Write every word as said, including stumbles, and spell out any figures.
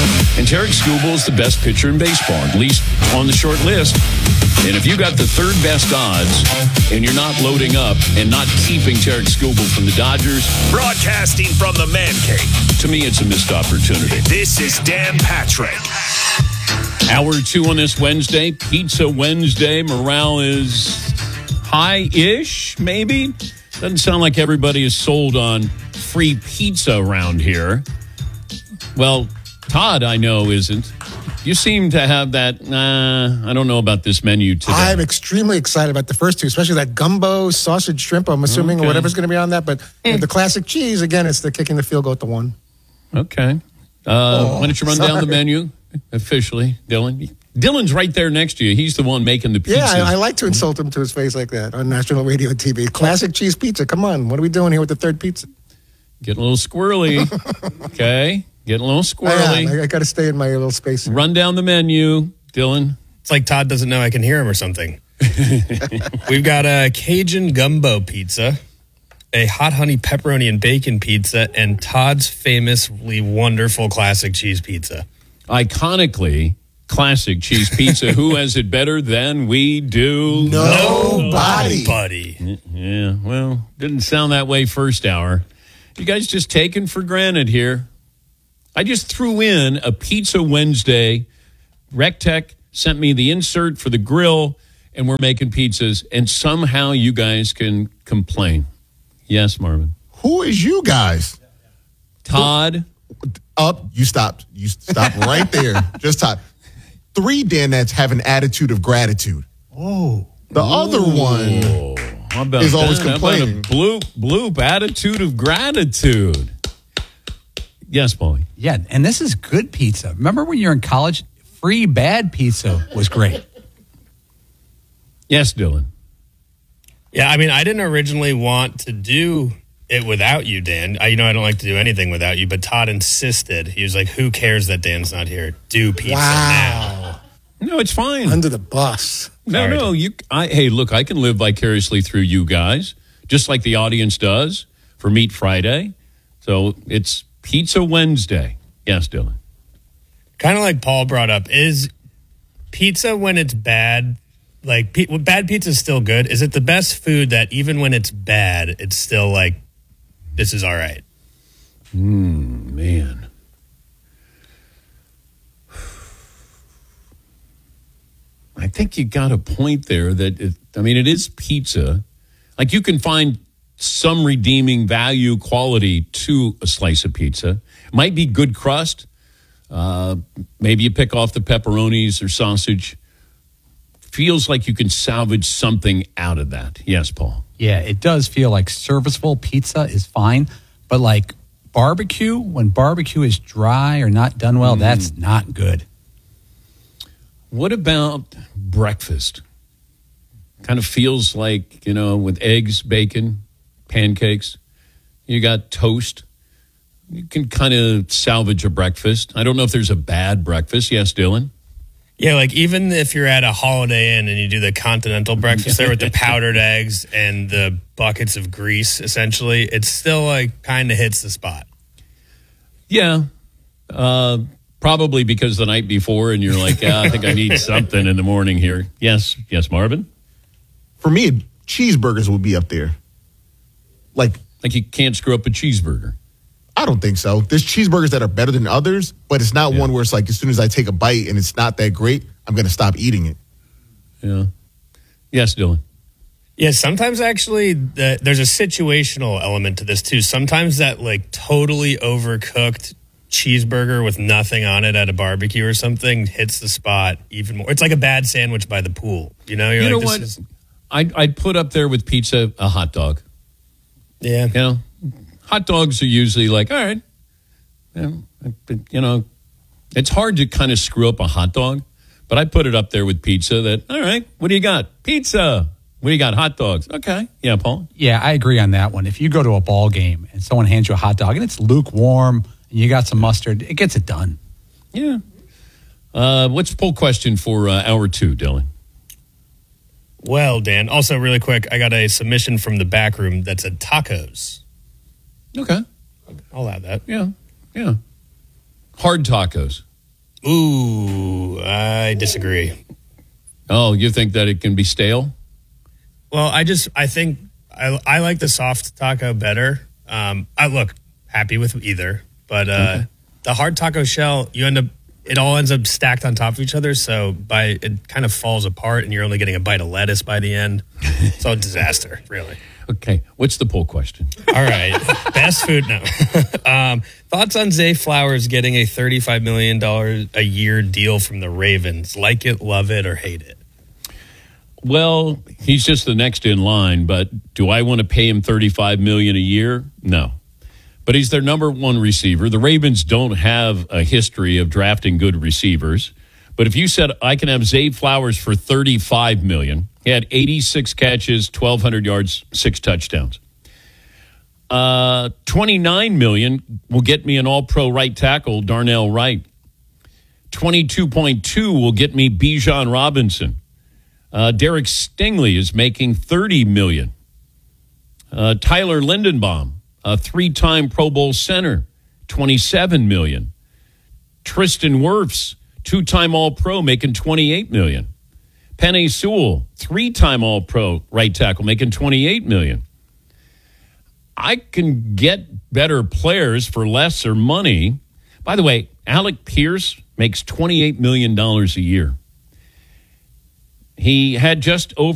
And Tarek Skubal is the best pitcher in baseball, at least on the short list. And if you got the third best odds and you're not loading up and not keeping Tarek Skubal from the Dodgers, broadcasting from the Man Cave, to me it's a missed opportunity. This is Dan Patrick. Hour two on this Wednesday, Pizza Wednesday. Morale is high-ish, maybe. Doesn't sound like everybody is sold on free pizza around here. Well, Todd, I know, isn't. You seem to have that, uh, I don't know about this menu today. I'm extremely excited about the first two, especially that gumbo sausage shrimp, I'm assuming, okay. or whatever's going to be on that. But eh. the classic cheese, again, it's the kicking the field goal at the one. Okay. Uh, oh, why don't you run sorry. down the menu officially, Dylan? Dylan's right there next to you. He's the one making the pizza. Yeah, I, I like to insult him to his face like that on national radio and T V. Classic cheese pizza. Come on. What are we doing here with the third pizza? Getting a little squirrely. Okay. Getting a little squirrely. I, I, I got to stay in my little space here. Run down the menu, Dylan. It's like Todd doesn't know I can hear him or something. We've got a Cajun gumbo pizza, a hot honey pepperoni and bacon pizza, and Todd's famously wonderful classic cheese pizza. Iconically, classic cheese pizza. Who has it better than we do? Nobody. Nobody. Yeah, well, didn't sound that way first hour. You guys just taken for granted here. I just threw in a Pizza Wednesday. RecTech sent me the insert for the grill, and we're making pizzas, and somehow you guys can complain. Yes, Marvin. Who is you guys? Todd. Up. You stopped. You stopped right there. Just Todd. Three Danettes have an attitude of gratitude. Oh. The Ooh. other one How about is that? always How complaining. about a bloop, bloop, attitude of gratitude. Yes, Paulie. Yeah, and this is good pizza. Remember when you were in college? Free bad pizza was great. Yes, Dylan. Yeah, I mean, I didn't originally want to do it without you, Dan. I, you know, I don't like to do anything without you, but Todd insisted. He was like, who cares that Dan's not here? Do pizza wow. now. No, it's fine. Under the bus. No, Sorry. no. You. I, hey, look, I can live vicariously through you guys, just like the audience does for Meat Friday. So it's Pizza Wednesday. Yes, Dylan. Kind of like Paul brought up, is pizza when it's bad, like pe- well, bad pizza is still good? Is it the best food that even when it's bad, it's still like, this is all right? Mm, man. I think you got a point there that, it, I mean, it is pizza. Like you can find some redeeming value quality to a slice of pizza. Might be good crust. Uh, maybe you pick off the pepperonis or sausage. Feels like you can salvage something out of that. Yes, Paul. Yeah, it does feel like serviceable pizza is fine, but like barbecue, when barbecue is dry or not done well, mm. that's not good. What about breakfast? Kind of feels like, you know, with eggs, bacon, pancakes, you got toast. You can kind of salvage a breakfast. I don't know if there's a bad breakfast. Yes, Dylan? Yeah, like even if you're at a Holiday Inn and you do the continental breakfast there with the powdered eggs and the buckets of grease, essentially, it still like kind of hits the spot. Yeah. Uh, probably because the night before and you're like, yeah, I think I need something in the morning here. Yes. Yes, Marvin? For me, cheeseburgers would be up there. Like, like you can't screw up a cheeseburger. I don't think so. There's cheeseburgers that are better than others, but it's not yeah. one where it's like as soon as I take a bite and it's not that great, I'm going to stop eating it. Yeah. Yes, Dylan. Yeah, sometimes actually the, there's a situational element to this too. Sometimes that like totally overcooked cheeseburger with nothing on it at a barbecue or something hits the spot even more. It's like a bad sandwich by the pool. You know, You're you like, know what? Is... I'd, I'd put up there with pizza a hot dog. Yeah. You know? Hot dogs are usually like, all right, you know, it's hard to kind of screw up a hot dog, but I put it up there with pizza that, all right, what do you got? Pizza. What do you got? Hot dogs. Okay. Yeah, Paul? Yeah, I agree on that one. If you go to a ball game and someone hands you a hot dog and it's lukewarm and you got some mustard, it gets it done. Yeah. Uh, what's the poll question for uh, hour two, Dylan? Well, Dan, also really quick, I got a submission from the back room that said tacos. Okay. I'll add that. Yeah, yeah. Hard tacos. Ooh, I disagree. Oh, you think that it can be stale? Well, I just I think I, I like the soft taco better. Um, I look happy with either, but uh, okay. the hard taco shell, you end up it all ends up stacked on top of each other, so by it kind of falls apart, and you're only getting a bite of lettuce by the end. It's a disaster, really. Okay, what's the poll question? All right, best food now. um, thoughts on Zay Flowers getting a thirty-five million dollars a year deal from the Ravens? Like it, love it, or hate it? Well, he's just the next in line, but do I want to pay him thirty-five million dollars a year? No. But he's their number one receiver. The Ravens don't have a history of drafting good receivers. But if you said I can have Zay Flowers for thirty-five million dollars, he had eighty-six catches, twelve hundred yards, six touchdowns. Uh, twenty-nine million dollars will get me an all-pro right tackle, Darnell Wright. twenty-two point two will get me Bijan Robinson. Uh, Derek Stingley is making thirty million dollars. Uh, Tyler Lindenbaum, a three-time Pro Bowl center, twenty-seven million dollars. Tristan Wirfs, two-time All-Pro, making twenty-eight million dollars. Penei Sewell, three-time All-Pro right tackle, making twenty-eight million dollars. I can get better players for lesser money. By the way, Alec Pierce makes twenty-eight million dollars a year. He had just over